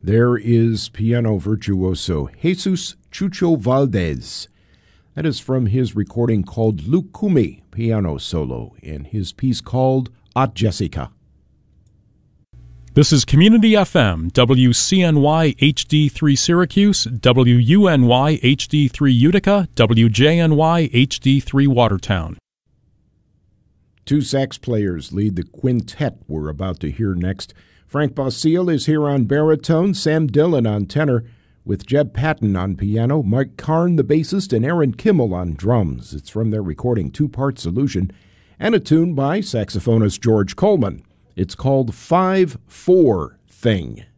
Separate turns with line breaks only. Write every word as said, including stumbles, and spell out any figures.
There is piano virtuoso Jesus Chucho Valdez. That is from his recording called Lucumi Piano Solo and his piece called Aunt Jessica.
This is Community F M, W C N Y H D three Syracuse, W U N Y H D three Utica, W J N Y H D three Watertown.
Two sax players lead the quintet we're about to hear next. Frank Basile is here on baritone, Sam Dillon on tenor, with Jeb Patton on piano, Mike Karn the bassist, and Aaron Kimmel on drums. It's from their recording Two-Part Solution, and a tune by saxophonist George Coleman. It's called five four Thing.